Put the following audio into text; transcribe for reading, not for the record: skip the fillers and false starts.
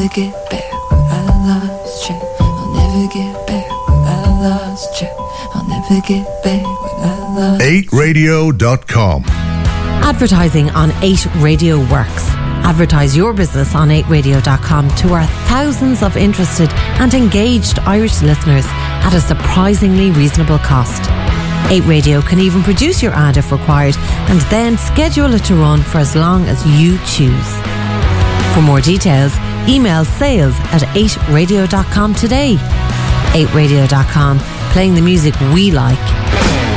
never get back what I lost you. I'll never get back what I lost you. I'll never get back what I lost. 8radio.com. Advertising on 8 Radio works. Advertise your business on 8radio.com to our thousands of interested and engaged Irish listeners at a surprisingly reasonable cost. 8 Radio can even produce your ad if required and then schedule it to run for as long as you choose. For more details, email sales@8radio.com today. 8radio.com, playing the music we like.